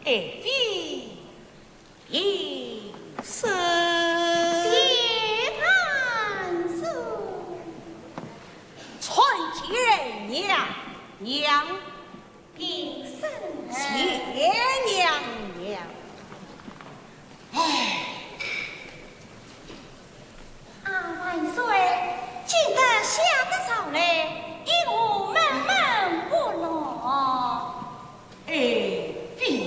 必一生。 谢安叔， 传见娘娘， 平身谢娘娘。